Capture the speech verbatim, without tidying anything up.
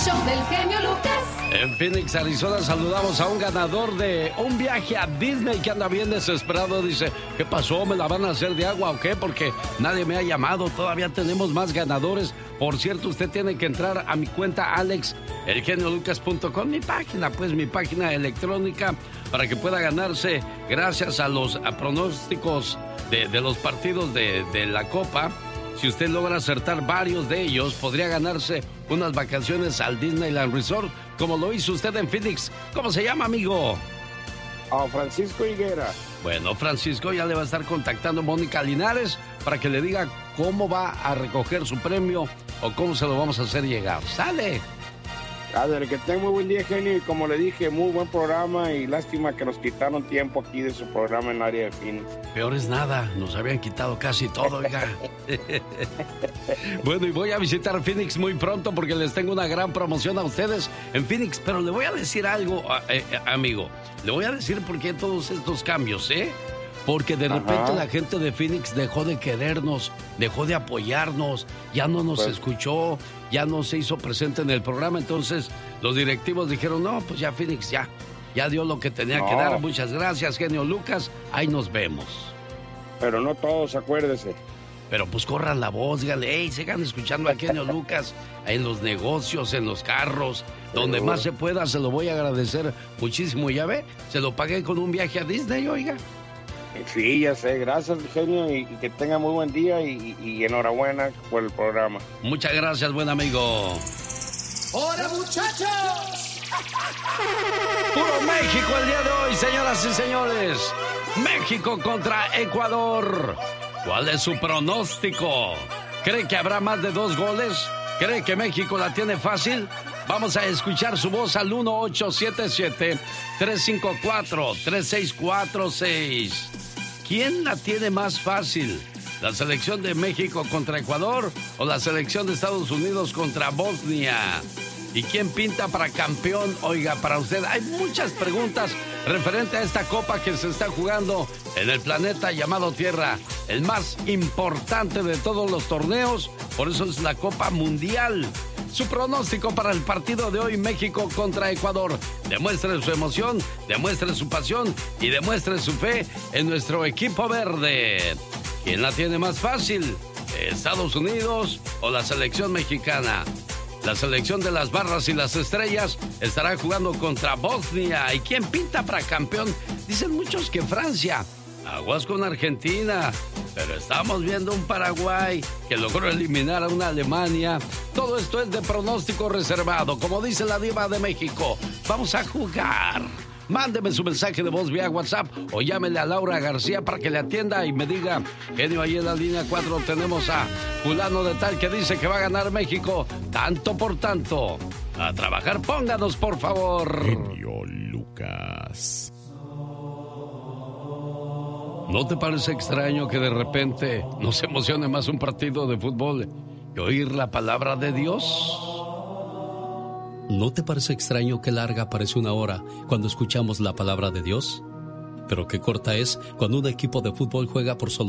show del genio Lucas. En Phoenix, Arizona, saludamos a un ganador de un viaje a Disney que anda bien desesperado. Dice, ¿qué pasó? ¿Me la van a hacer de agua o qué? Porque nadie me ha llamado. Todavía tenemos más ganadores. Por cierto, usted tiene que entrar a mi cuenta alex el genio lucas punto com, mi página, pues mi página electrónica, para que pueda ganarse, gracias a los a pronósticos de, de los partidos de, de la Copa. Si usted logra acertar varios de ellos, podría ganarse unas vacaciones al Disneyland Resort, como lo hizo usted en Phoenix. ¿Cómo se llama, amigo? Oh, Francisco Higuera. Bueno, Francisco, ya le va a estar contactando Mónica Linares para que le diga cómo va a recoger su premio o cómo se lo vamos a hacer llegar. ¡Sale! Padre, que tenga muy buen día, genio, y como le dije, muy buen programa, y lástima que nos quitaron tiempo aquí de su programa en el área de Phoenix. Peor es nada, nos habían quitado casi todo, oiga. Bueno, y voy a visitar Phoenix muy pronto porque les tengo una gran promoción a ustedes en Phoenix, pero le voy a decir algo, eh, eh, amigo, le voy a decir por qué todos estos cambios, ¿eh? Porque de repente Ajá. la gente de Phoenix dejó de querernos, dejó de apoyarnos, ya no nos pues... escuchó, ya no se hizo presente en el programa. Entonces los directivos dijeron, no, pues ya Phoenix ya, ya dio lo que tenía no. que dar. Muchas gracias, genio Lucas, ahí nos vemos. Pero no todos, acuérdese. Pero pues corran la voz, díganle, hey, sigan escuchando a genio Lucas en los negocios, en los carros, donde más se pueda. Se lo voy a agradecer muchísimo. Ya ve, se lo pagué con un viaje a Disney, oiga. Sí, ya sé, gracias, genio, y, y que tenga muy buen día y, y, y enhorabuena por el programa. Muchas gracias, buen amigo. ¡Hola, muchachos! Puro México el día de hoy, señoras y señores. México contra Ecuador. ¿Cuál es su pronóstico? ¿Cree que habrá más de dos goles? ¿Cree que México la tiene fácil? Vamos a escuchar su voz al uno ocho siete siete, tres cinco cuatro, tres seis cuatro seis. ¿Quién la tiene más fácil? ¿La selección de México contra Ecuador o la selección de Estados Unidos contra Bosnia? ¿Y quién pinta para campeón? Oiga, para usted hay muchas preguntas referente a esta copa que se está jugando en el planeta llamado Tierra, el más importante de todos los torneos, por eso es la Copa Mundial. Su pronóstico para el partido de hoy, México contra Ecuador. Demuestre su emoción, demuestre su pasión y demuestre su fe en nuestro equipo verde. ¿Quién la tiene más fácil? ¿Estados Unidos o la selección mexicana? La selección de las barras y las estrellas estará jugando contra Bosnia. ¿Y quién pinta para campeón? Dicen muchos que Francia. Aguas con Argentina. Pero estamos viendo un Paraguay que logró eliminar a una Alemania. Todo esto es de pronóstico reservado. Como dice la diva de México, vamos a jugar. Mándeme su mensaje de voz vía WhatsApp o llámele a Laura García para que le atienda y me diga, genio, ahí en la línea cuatro tenemos a fulano de tal que dice que va a ganar México tanto por tanto. A trabajar, pónganos, por favor. Genio Lucas. ¿No te parece extraño que de repente nos emocione más un partido de fútbol que oír la palabra de Dios? ¿No te parece extraño que larga parece una hora cuando escuchamos la palabra de Dios? Pero qué corta es cuando un equipo de fútbol juega por solo